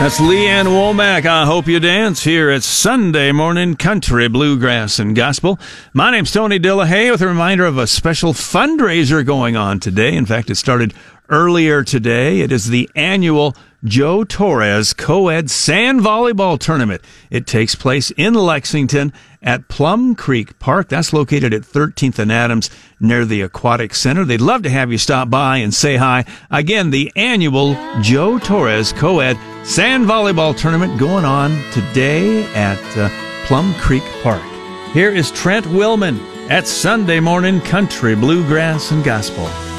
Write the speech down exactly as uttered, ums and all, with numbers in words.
That's Leanne Womack. I hope you dance here at Sunday Morning Country, Bluegrass, and Gospel. My name's Tony Dillahay with a reminder of a special fundraiser going on today. In fact, it started earlier today. It is the annual Joe Torres Co-Ed Sand Volleyball Tournament. It takes place in Lexington at Plum Creek Park. That's located at thirteenth and Adams near the Aquatic Center. They'd love to have you stop by and say hi. Again, the annual Joe Torres Co-Ed Sand Volleyball Tournament going on today at uh, Plum Creek Park. Here is Trent Willman at Sunday Morning Country, Bluegrass, and Gospel.